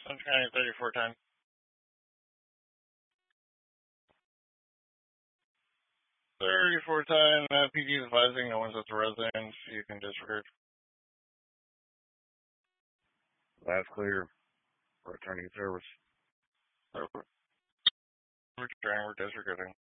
Sun County 3410. 3410, PD is advising no one's at the residence. You can disregard. That's clear. Returning service. Returning, we're disregarding.